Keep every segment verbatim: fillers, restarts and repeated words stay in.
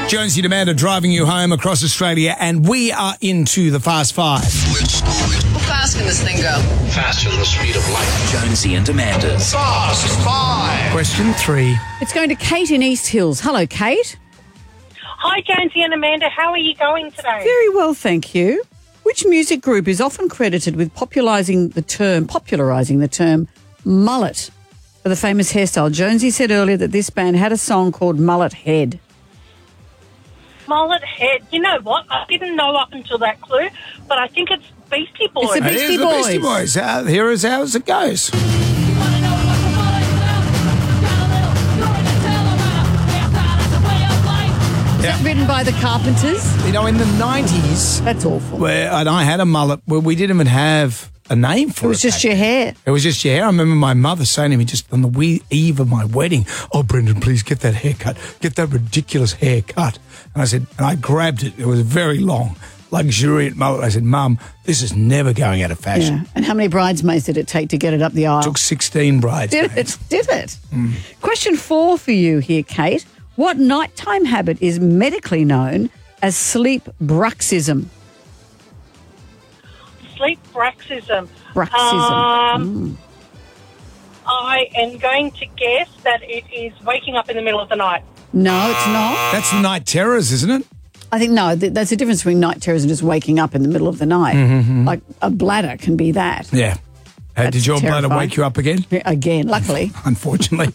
Jonesy and Amanda driving you home across Australia, and we are into the Fast Five. How fast can this thing go? Faster than the speed of light. Jonesy and Amanda's Fast Five. Question three. It's going to Kate in East Hills. Hello, Kate. Hi, Jonesy and Amanda. How are you going today? Very well, thank you. Which music group is often credited with popularising the term, popularising the term mullet for the famous hairstyle? Jonesy said earlier that this band had a song called Mullet Head. Mullet Head. You know what? I didn't know up until that clue, but I think it's Beastie Boys. It's the It Beastie is the Boys. Beastie Boys. Uh, here is how it goes. Is that written by the Carpenters? You know, in the nineties, That's awful. where and I had a mullet, where we didn't even have a name for it. It was just back your then. hair. It was just your hair. I remember my mother saying to me just on the wee eve of my wedding, "Oh, Brendan, please get that haircut. Get that ridiculous haircut." And I said, and I grabbed it. It was very long, luxuriant mullet. I said, "Mum, this is never going out of fashion." Yeah. And how many bridesmaids did it take to get it up the aisle? Took sixteen brides. Did it? Did it? Question four for you here, Kate. What nighttime habit is medically known as sleep bruxism? Sleep bruxism. Bruxism. Um, I am going to guess that it is waking up in the middle of the night. No, it's not. That's the night terrors, isn't it? I think, no, th- there's a difference between night terrors and just waking up in the middle of the night. Like a bladder can be that. Yeah. Uh, That's did your bladder terrifying. wake you up again? Yeah, Again, luckily. Unfortunately.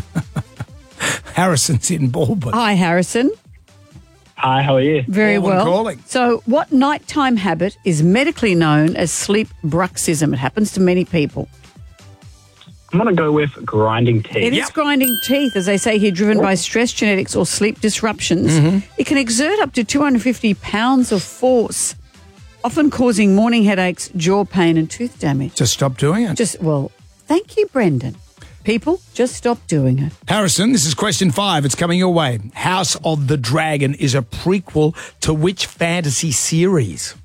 Harrison's in Baldwin. Hi, Harrison. Hi, how are you? Very Baldwin well. calling. So what nighttime habit is medically known as sleep bruxism? It happens to many people. I'm going to go with grinding teeth. It is Yep. grinding teeth, as they say here, driven by stress, genetics, or sleep disruptions. Mm-hmm. It can exert up to two hundred fifty pounds of force, often causing morning headaches, jaw pain, and tooth damage. Just stop doing it. Just, well, thank you, Brendan. People, just stop doing it. Harrison, this is question five. It's coming your way. House of the Dragon is a prequel to which fantasy series?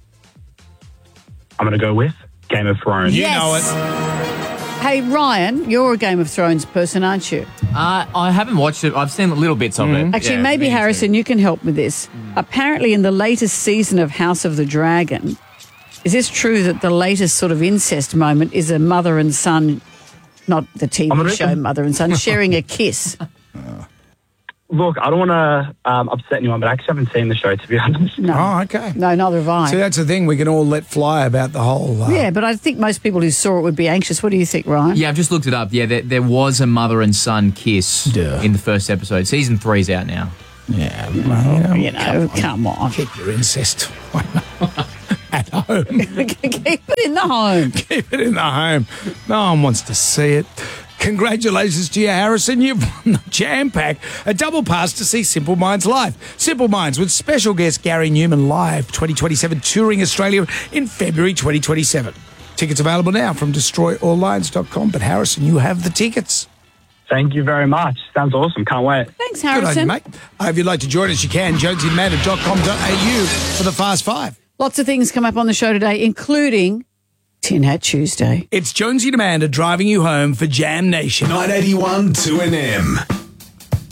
I'm going to go with Game of Thrones. You Yes. know it. Hey, Ryan, you're a Game of Thrones person, aren't you? Uh, I haven't watched it. I've seen little bits of it. Actually, Yeah, maybe, meaning to. Harrison, you can help with this. Apparently, in the latest season of House of the Dragon, is this true that the latest sort of incest moment is a mother and son, not the T I'm V gonna- show Mother and Son, sharing a kiss? Look, I don't want to um, upset anyone, but I actually haven't seen the show, to be honest. No. Oh, okay. No, neither have I. See, that's the thing. We can all let fly about the whole... Uh, yeah, but I think most people who saw it would be anxious. What do you think, Ryan? Yeah, I've just looked it up. Yeah, there, there was a mother and son kiss Yeah. in the first episode. Season three's out now. Yeah. Well, You know, come on. Keep your incest at home. Keep it in the home. Keep it in the home. No one wants to see it. Congratulations to you, Harrison. You've won the Jam Pack, a double pass to see Simple Minds live. Simple Minds with special guest Gary Newman live twenty twenty-seven, touring Australia in February twenty twenty-seven. Tickets available now from destroy all lines dot com. But Harrison, you have the tickets. Thank you very much. Sounds awesome. Can't wait. Thanks, Good on you, Harrison. mate. Uh, if you'd like to join us, you can. jonesy and amanda dot com dot a u for the Fast Five. Lots of things come up on the show today, including Tin Hat Tuesday. It's Jonesy and Amanda driving you home for Jam Nation. nine eighty-one two N M.